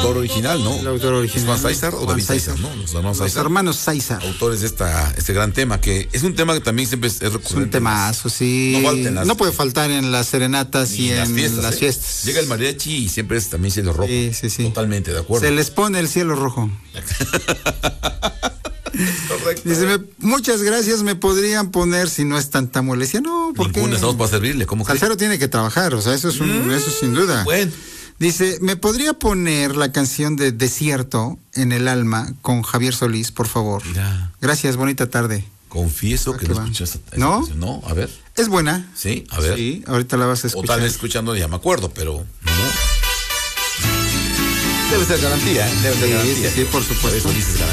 autor original, ¿no? El autor original. ¿Es Juan Sáizar o David Sáizar, no? Los hermanos Sáizar. Autores de este gran tema, que es un tema que también siempre es recurrente. Es un temazo, sí. No puede faltar en las serenatas y en las fiestas. Llega el mariachi y siempre es también cielo rojo. Sí. Totalmente, de acuerdo. Se les pone el cielo rojo. Correcto. Dice, muchas gracias, me podrían poner si no es tanta molestia. No, porque ninguna estamos para servirle. ¿Cómo Salcero tiene que trabajar, o sea, eso es eso sin duda. Bueno. Dice, ¿me podría poner la canción de Desierto en el alma con Javier Solís, por favor? Mira. Gracias, bonita tarde. Confieso que no escuchaste. ¿No? No, a ver. Es buena. Sí, a ver. Sí, ahorita la vas a escuchar. O tal vez escuchando ya me acuerdo, pero no. Debe ser garantía, ¿eh? Debe ser garantía. Sí, por supuesto. Por eso dices garantía.